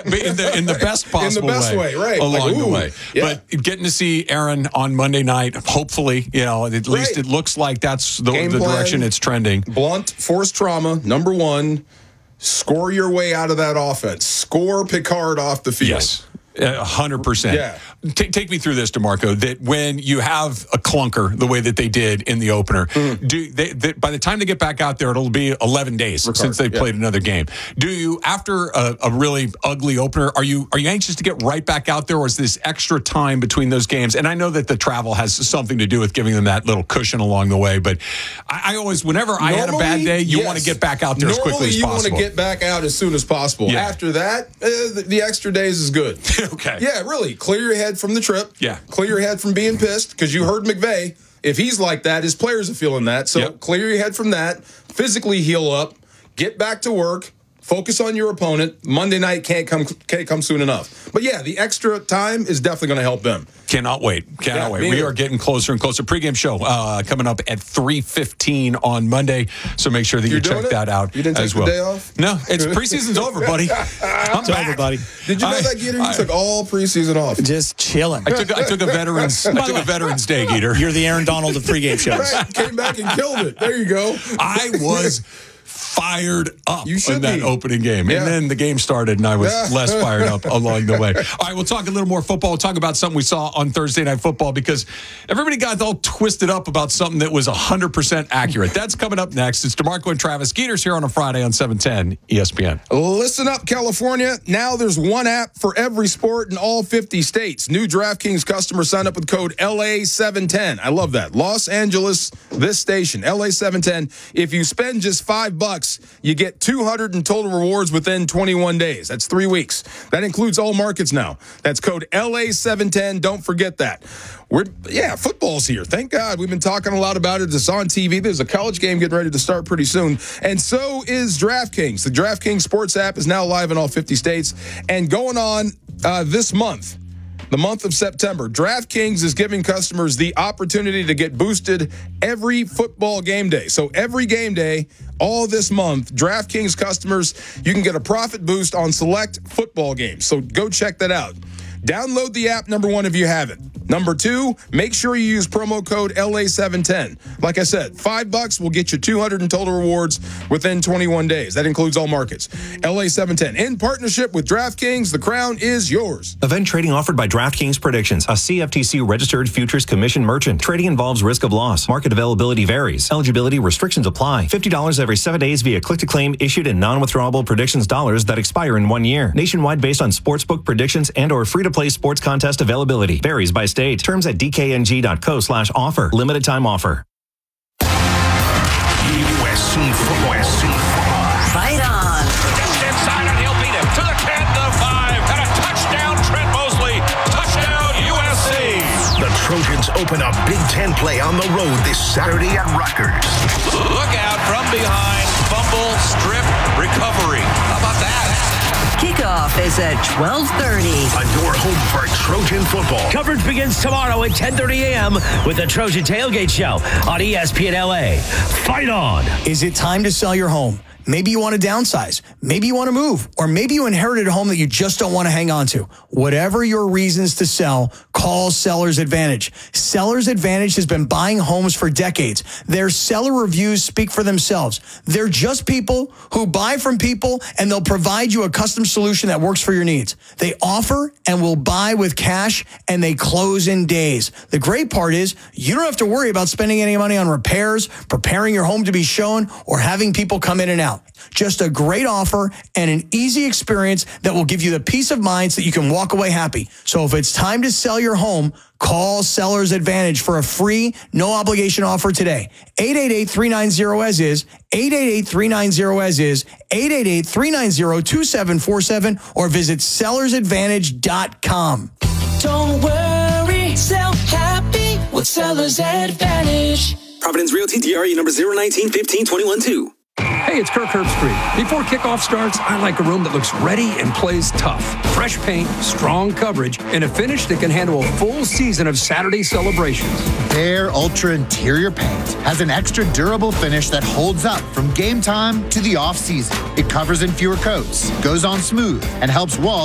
in the best possible way, right? Along the way. Yeah. But getting to see Aaron on Monday night, hopefully, at least it looks like that's the direction it's trending. Blunt, forced trauma, number one. Score your way out of that offense. Score Picard off the field. Yes. 100%. Yeah. Take me through this, DeMarco, that when you have a clunker the way that they did in the opener, by the time they get back out there, it'll be 11 days since they've played another game. Do you, after a really ugly opener, are you anxious to get right back out there, or is this extra time between those games? And I know that the travel has something to do with giving them that little cushion along the way, but I always, whenever I had a bad day, you want to get back out there as quickly as possible. You want to get back out as soon as possible. Yeah. After that, the extra days is good. Okay. Yeah, really. Clear your head from the trip. Yeah. Clear your head from being pissed, because you heard McVay. If he's like that, his players are feeling that. So clear your head from that. Physically heal up. Get back to work. Focus on your opponent. Monday night can't come soon enough. But yeah, the extra time is definitely going to help them. Cannot wait. We are getting closer and closer. Pregame show coming up at 3:15 on Monday. So make sure that you check that out. You didn't take the day off? No, it's preseason's over, buddy. I'm back. over, buddy. Did you know that, Gator? You took all preseason off. Just chilling. I took a veterans day, Gator. You're the Aaron Donald of pregame shows. Right. Came back and killed it. There you go. I was fired up in that opening game. Yeah. And then the game started, and I was less fired up along the way. All right, we'll talk a little more football. We'll talk about something we saw on Thursday Night Football, because everybody got all twisted up about something that was 100% accurate. That's coming up next. It's DeMarco and Travis Skeeters here on a Friday on 710 ESPN. Listen up, California. Now there's one app for every sport in all 50 states. New DraftKings customers sign up with code LA710. I love that. Los Angeles, this station, LA710. If you spend just $5, you get 200 in total rewards within 21 days. That's 3 weeks. That includes all markets now. That's code LA710. Don't forget that. Football's here. Thank God. We've been talking a lot about it. It's on TV. There's a college game getting ready to start pretty soon. And so is DraftKings. The DraftKings Sports app is now live in all 50 states. And going on this month, the month of September, DraftKings is giving customers the opportunity to get boosted every football game day. So every game day, all this month, DraftKings customers, you can get a profit boost on select football games. So go check that out. Download the app, number one, if you haven't. Number two, make sure you use promo code LA710. Like I said, $5 will get you 200 in total rewards within 21 days. That includes all markets. LA710. In partnership with DraftKings, the crown is yours. Event trading offered by DraftKings Predictions, a CFTC registered futures commission merchant. Trading involves risk of loss. Market availability varies. Eligibility restrictions apply. $50 every 7 days via click-to-claim issued in non-withdrawable predictions dollars that expire in 1 year. Nationwide based on sportsbook predictions and or free-to-play sports contest availability. Varies by state. Terms at dkng.co/offer. Limited time offer. USC football. Fight on. Just inside, and he'll beat him to the 10, the 5, and a touchdown, Trent Mosley. Touchdown, USC. The Trojans open a Big Ten play on the road this Saturday at Rutgers. Look out from behind. Fumble, strip, recovery. How about that? Kickoff is at 12:30. On your home for Trojan football. Coverage begins tomorrow at 10:30 a.m. with the Trojan Tailgate Show on ESPN LA. Fight on. Is it time to sell your home? Maybe you want to downsize. Maybe you want to move. Or maybe you inherited a home that you just don't want to hang on to. Whatever your reasons to sell, call Seller's Advantage. Seller's Advantage has been buying homes for decades. Their seller reviews speak for themselves. They're just people who buy from people, and they'll provide you a custom solution that works for your needs. They offer and will buy with cash, and they close in days. The great part is you don't have to worry about spending any money on repairs, preparing your home to be shown, or having people come in and out. Just a great offer and an easy experience that will give you the peace of mind so that you can walk away happy. So if it's time to sell your home, call Seller's Advantage for a free, no-obligation offer today. 888-390-AS-IS, 888-390-AS-IS, 888-390-2747, or visit sellersadvantage.com. Don't worry, sell happy with Seller's Advantage. Providence Realty, DRE number 019-15-21-2. Hey, it's Kirk Herbstreit. Before kickoff starts, I like a room that looks ready and plays tough. Fresh paint, strong coverage, and a finish that can handle a full season of Saturday celebrations. Their Ultra Interior Paint has an extra durable finish that holds up from game time to the off-season. It covers in fewer coats, goes on smooth, and helps walls